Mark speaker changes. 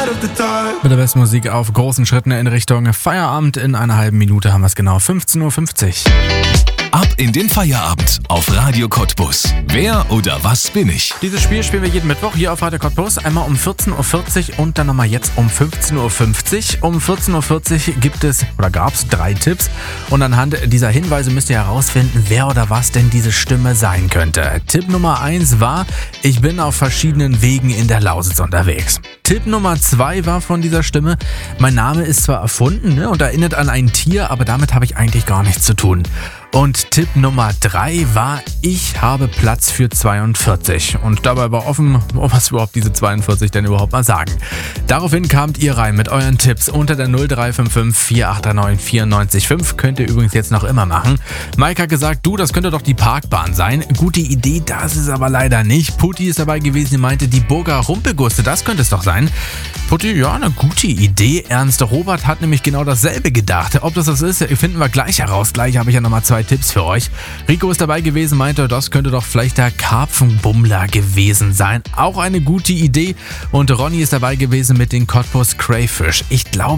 Speaker 1: Mit der besten Musik auf großen Schritten in Richtung Feierabend. In einer halben Minute haben wir es genau, 15.50 Uhr.
Speaker 2: Ab in den Feierabend auf Radio Cottbus. Wer oder was bin ich?
Speaker 1: Dieses Spiel spielen wir jeden Mittwoch hier auf Radio Cottbus. Einmal um 14.40 Uhr und dann nochmal jetzt um 15.50 Uhr. Um 14.40 Uhr gab es 3 Tipps. Und anhand dieser Hinweise müsst ihr herausfinden, wer oder was denn diese Stimme sein könnte. Tipp Nummer 1 war, ich bin auf verschiedenen Wegen in der Lausitz unterwegs. Tipp Nummer 2 war von dieser Stimme, mein Name ist zwar erfunden, und erinnert an ein Tier, aber damit habe ich eigentlich gar nichts zu tun. Und Tipp Nummer 3 war, ich habe Platz für 42. Und dabei war offen, was überhaupt diese 42 denn überhaupt mal sagen. Daraufhin kamt ihr rein mit euren Tipps unter der 0355 4839 94,5. Könnt ihr übrigens jetzt noch immer machen. Mike hat gesagt, das könnte doch die Parkbahn sein. Gute Idee, das ist aber leider nicht. Putti ist dabei gewesen, sie meinte, die Burger Rumpelguste, das könnte es doch sein. Putti, ja, eine gute Idee. Ernst Robert hat nämlich genau dasselbe gedacht. Ob das ist, finden wir gleich heraus. Gleich habe ich ja nochmal 2 Tipps für euch. Rico ist dabei gewesen, meinte, das könnte doch vielleicht der Karpfenbummler gewesen sein. Auch eine gute Idee. Und Ronny ist dabei gewesen mit den Cottbus Crayfish. Ich glaube,